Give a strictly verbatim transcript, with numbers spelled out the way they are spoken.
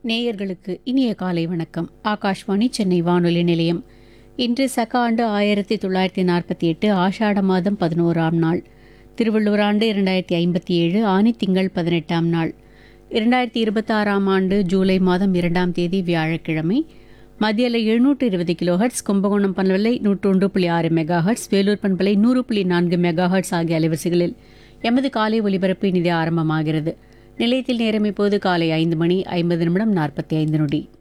நேயர்களுக்கு இனிய காலை வணக்கம். ஆகாஷ்வாணி சென்னை வானொலி நிலையம். இன்று சக ஆண்டு ஆயிரத்தி தொள்ளாயிரத்தி நாற்பத்தி எட்டு ஆஷாட மாதம் பதினோராம் நாள், திருவள்ளுவர் ஆண்டு இரண்டாயிரத்தி ஐம்பத்தி ஏழு ஆனி திங்கள் பதினெட்டாம் நாள், இரண்டாயிரத்தி இருபத்தாறாம் ஆண்டு ஜூலை மாதம் இரண்டாம் தேதி வியாழக்கிழமை. மத்தியில் எழுநூற்று இருபது கிலோஹர்ட்ஸ், கும்பகோணம் பண்பலை நூற்றொன்று புள்ளி ஆறு மெகாஹர்ட்ஸ், வேலூர் பண்பலை நூறு புள்ளி நான்கு மெகாஹர்ட்ஸ் ஆகிய அலைவரிசைகளில் எமது காலை ஒலிபரப்பு இனிதே ஆரம்பமாகிறது. நிலையத்தில் நேரம் இப்போது காலை ஐந்து மணி ஐம்பது நிமிடம் நாற்பத்தி ஐந்து நொடி.